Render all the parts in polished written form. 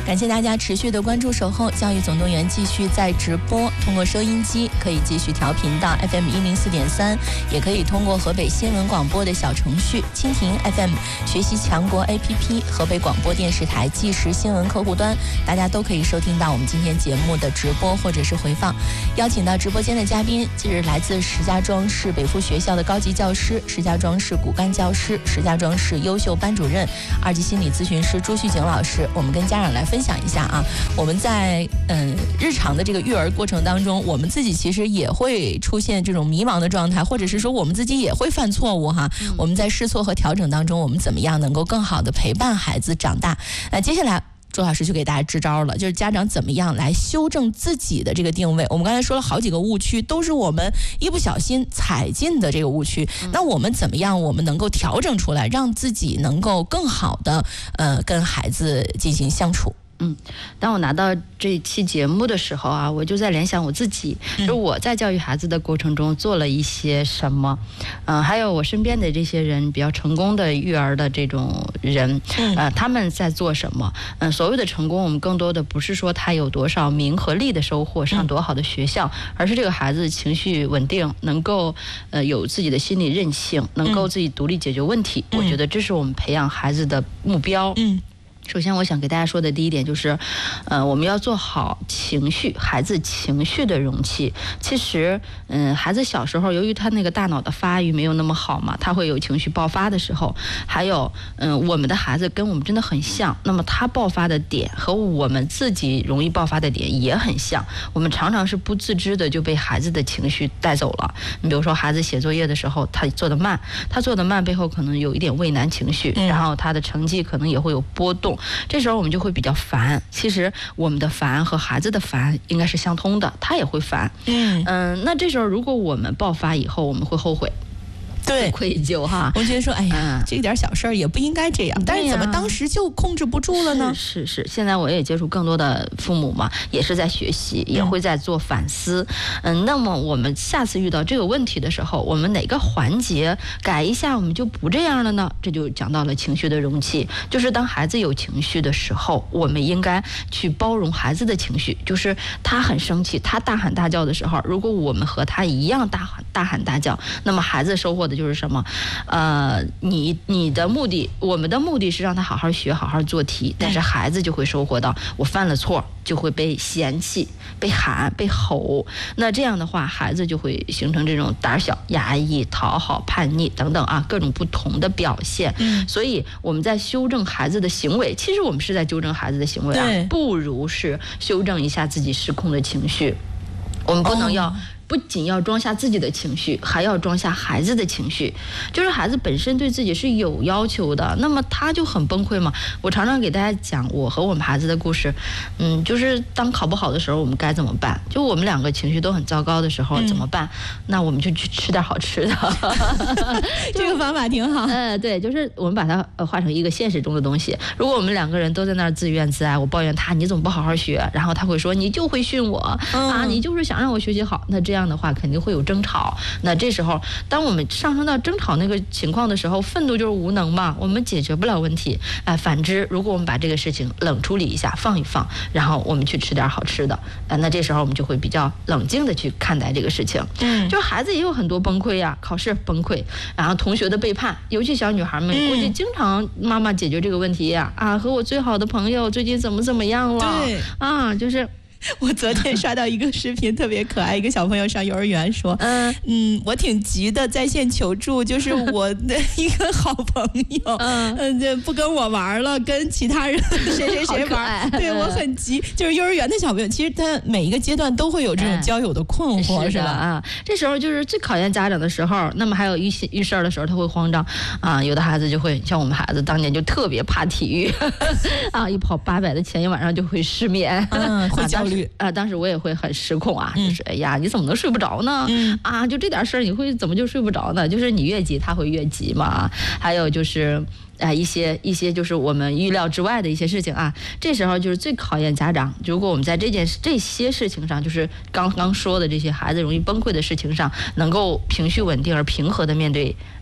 感谢大家持续的关注守候，教育总动员继续在直播，通过收音机可以继续调频到 FM 104.3，也可以通过河北新闻广播的小程序、蜻蜓 FM、学习强国 APP、河北广播电视台即时新闻客户端，大家都可以收听到我们今天节目的直播或者是回放。邀请到直播间的嘉宾，近日来自石家庄市北附学校的高级教师、石家庄市骨干教师、石家庄市优秀班主任、2级心理咨询师朱旭景老师，我们跟家长来分享一下啊，我们在日常的这个育儿过程当中，我们自己其实也会出现这种迷茫的状态，或者是说我们自己也会犯错误哈。我们在试错和调整当中，我们怎么样能够更好的陪伴孩子长大？那接下来朱老师就给大家支招了，就是家长怎么样来修正自己的这个定位。我们刚才说了好几个误区，都是我们一不小心踩进的这个误区。那我们怎么样，我们能够调整出来，让自己能够更好的跟孩子进行相处？ 当我拿到这期节目的时候啊，我就在联想我自己，就我在教育孩子的过程中做了一些什么，还有我身边的这些人比较成功的育儿的这种人，他们在做什么？所谓的成功，我们更多的不是说他有多少名和利的收获，上多好的学校，而是这个孩子情绪稳定，能够有自己的心理韧性，能够自己独立解决问题。我觉得这是我们培养孩子的目标。首先我想给大家说的第一点就是，我们要做好孩子情绪的容器。其实，孩子小时候由于他那个大脑的发育没有那么好嘛，他会有情绪爆发的时候。还有，我们的孩子跟我们真的很像，那么他爆发的点和我们自己容易爆发的点也很像。我们常常是不自知的就被孩子的情绪带走了。你比如说，孩子写作业的时候，他做得慢背后可能有一点畏难情绪，然后他的成绩可能也会有波动。这时候我们就会比较烦。其实我们的烦和孩子的烦应该是相通的，他也会烦。那这时候如果我们爆发以后，我们会后悔。对，愧疚哈。 我觉得说，哎呀，这点小事儿也不应该这样，但是怎么当时就控制不住了呢？ 是。现在我也接触更多的父母嘛，也是在学习，也会在做反思。那么我们下次遇到这个问题的时候，我们哪个环节改一下，我们就不这样了呢？这就讲到了情绪的容器，就是当孩子有情绪的时候，我们应该去包容孩子的情绪。就是他很生气，他大喊大叫的时候，如果我们和他一样大喊大叫，那么孩子收获的就是什么？你的目的，我们的目的是让他好好学，好好做题，但是孩子就会收获到我犯了错就会被嫌弃、被喊、被吼。那这样的话，孩子就会形成这种胆小、压抑、讨好、叛逆等等啊，各种不同的表现。所以我们在修正孩子的行为，其实我们是在纠正孩子的行为啊，不如是修正一下自己失控的情绪。我们不能不仅要装下自己的情绪，还要装下孩子的情绪。就是孩子本身对自己是有要求的，那么他就很崩溃嘛。我常常给大家讲我和我们孩子的故事，就是当考不好的时候，我们该怎么办？就我们两个情绪都很糟糕的时候怎么办？那我们就去吃点好吃的。 这个方法挺好。 对，就是我们把它化成一个现实中的东西。如果我们两个人都在那儿自怨自艾，我抱怨他，你怎么不好好学？然后他会说，你就会训我啊，你就是想让我学习好。那这样的话肯定会有争吵。那这时候当我们上升到争吵那个情况的时候，愤怒就是无能嘛，我们解决不了问题。反之，如果我们把这个事情冷处理一下，放一放，然后我们去吃点好吃的，那这时候我们就会比较冷静的去看待这个事情。就是孩子也有很多崩溃呀，考试崩溃，然后同学的背叛，尤其小女孩们估计经常妈妈解决这个问题呀，和我最好的朋友最近怎么样了，就是我昨天刷到一个视频，特别可爱，一个小朋友上幼儿园说，我挺急的，在线求助，就是我的一个好朋友，就不跟我玩了，跟其他人谁玩，对我很急。就是幼儿园的小朋友，其实他每一个阶段都会有这种交友的困惑，是吧？ 这时候就是最考验家长的时候。那么还有遇事儿的时候，他会慌张有的孩子就会像我们孩子当年就特别怕体育一跑800的前一晚上就会失眠， 会焦虑。 当时我也会很失控就是哎呀，你怎么能睡不着呢？就这点事儿你会怎么就睡不着呢？就是你越急他会越急嘛。还有就是一些就是我们预料之外的一些事情这时候就是最考验家长。如果我们在这些事情上，就是刚刚说的这些孩子容易崩溃的事情上，能够情绪稳定而平和的面对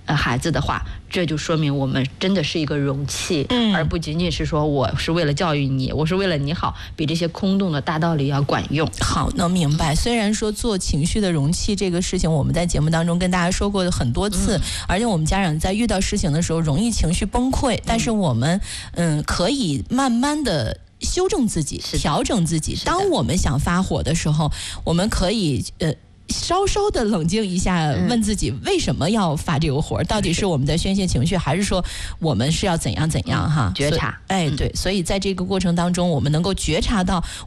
孩子的话，这就说明我们真的是一个容器，而不仅仅是说我是为了教育你，我是为了你好，比这些空洞的大道理要管用。 好，能明白。虽然说做情绪的容器这个事情，我们在节目当中跟大家说过的很多次，而且我们家长在遇到事情的时候容易情绪崩溃，但是我们可以慢慢的修正自己，调整自己。当我们想发火的时候，我们可以稍稍的冷静一下，问自己为什么要发这个火？到底是我们在宣泄情绪，还是说我们是要怎样哈？ 觉察。 对，所以在这个过程当中，我们能够觉察到